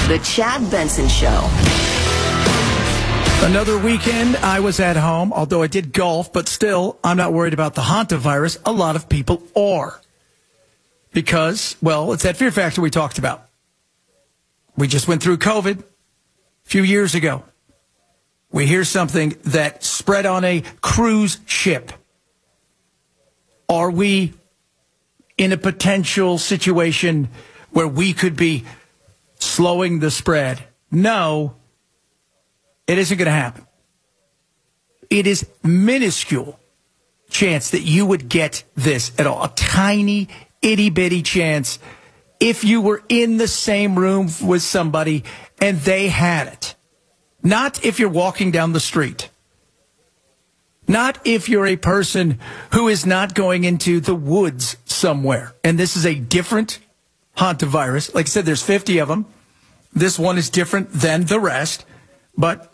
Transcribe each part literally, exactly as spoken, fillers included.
The Chad Benson Show. Another weekend, I was at home, although I did golf, but still, I'm not worried about the hantavirus. A lot of people are. Because, well, it's that fear factor we talked about. We just went through COVID a few years ago. We hear something that spread on a cruise ship. Are we in a potential situation where we could be slowing the spread? No, it isn't going to happen. It is minuscule chance that you would get this at all. A tiny, itty-bitty chance if you were in the same room with somebody and they had it. Not if you're walking down the street. Not if you're a person who is not going into the woods somewhere. And this is a different hantavirus. Like I said, there's fifty of them. This one is different than the rest. But,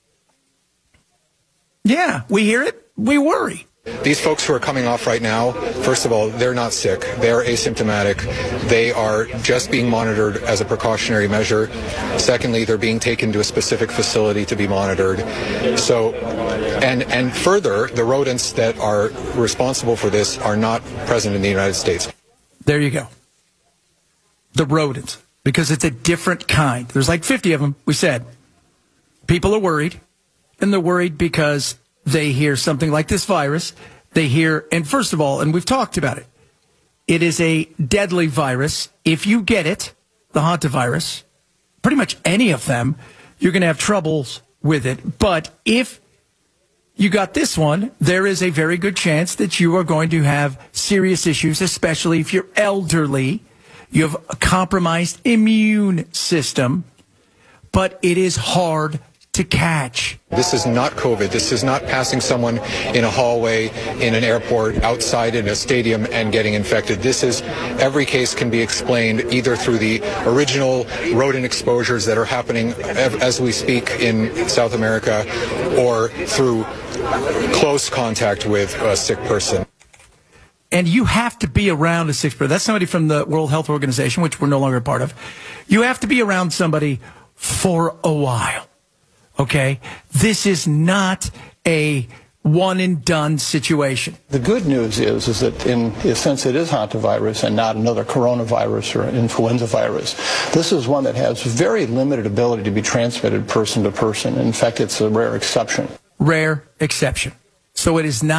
yeah, we hear it. We worry. These folks who are coming off right now, first of all, they're not sick. They're asymptomatic. They are just being monitored as a precautionary measure. Secondly, they're being taken to a specific facility to be monitored. So, and and further, the rodents that are responsible for this are not present in the United States. There you go. The rodents, because it's a different kind. There's like fifty of them, we said. People are worried, and they're worried because they hear something like this virus. They hear, and first of all, and we've talked about it, it is a deadly virus. If you get it, the hantavirus, pretty much any of them, you're going to have troubles with it. But if you got this one, there is a very good chance that you are going to have serious issues, especially if you're elderly. You have a compromised immune system, but it is hard to catch. This is not COVID. This is not passing someone in a hallway, in an airport, outside in a stadium and getting infected. This is, every case can be explained either through the original rodent exposures that are happening as we speak in South America or through close contact with a sick person. And you have to be around a sick person. That's somebody from the World Health Organization, which we're no longer a part of. You have to be around somebody for a while. Okay? This is not a one-and-done situation. The good news is, is that in a sense it is hantavirus and not another coronavirus or influenza virus. This is one that has very limited ability to be transmitted person to person. In fact, it's a rare exception. Rare exception. So it is not